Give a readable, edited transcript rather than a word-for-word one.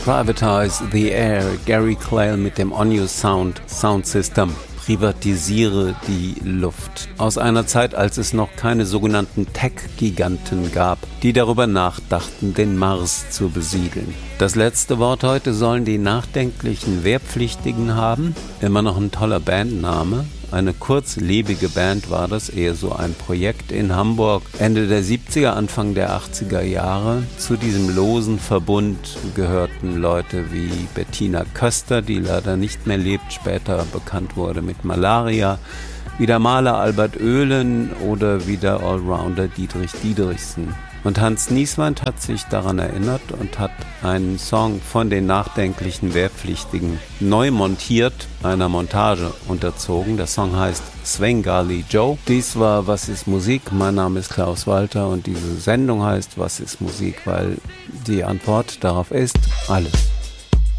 Privatize the Air, Gary Clayle mit dem On You Sound System. Privatisiere die Luft. Aus einer Zeit, als es noch keine sogenannten Tech-Giganten gab, die darüber nachdachten, den Mars zu besiedeln. Das letzte Wort heute sollen die nachdenklichen Wehrpflichtigen haben. Immer noch ein toller Bandname. Eine kurzlebige Band war das, eher so ein Projekt in Hamburg. Ende der 70er, Anfang der 80er Jahre. Zu diesem losen Verbund gehörten Leute wie Bettina Köster, die leider nicht mehr lebt, später bekannt wurde mit Malaria, wie der Maler Albert Oehlen oder wie der Allrounder Dietrich Diedrichsen. Und Hans Nieswand hat sich daran erinnert und hat einen Song von den nachdenklichen Wehrpflichtigen neu montiert, einer Montage unterzogen. Der Song heißt Svengali Joe. Dies war Was ist Musik? Mein Name ist Klaus Walter und diese Sendung heißt Was ist Musik? Weil die Antwort darauf ist alles.